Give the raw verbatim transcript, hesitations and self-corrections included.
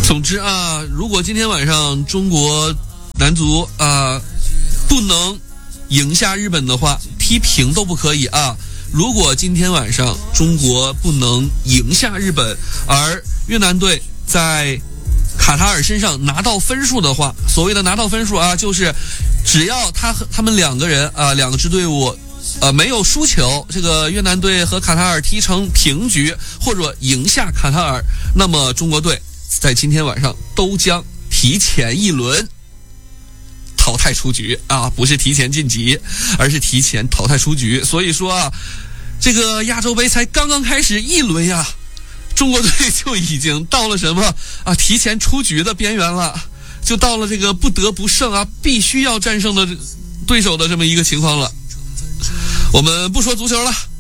总之啊，如果今天晚上中国男足啊不能赢下日本的话，踢平都不可以啊。如果今天晚上中国不能赢下日本，而越南队在卡塔尔身上拿到分数的话，所谓的拿到分数啊，就是只要他和他们两个人啊，两个支队伍呃没有输球，这个越南队和卡塔尔踢成平局或者赢下卡塔尔，那么中国队在今天晚上都将提前一轮淘汰出局啊，不是提前晋级，而是提前淘汰出局。所以说啊，这个亚洲杯才刚刚开始一轮呀，中国队就已经到了什么啊提前出局的边缘了，就到了这个不得不胜啊，必须要战胜的对手的这么一个情况了。我们不说足球了，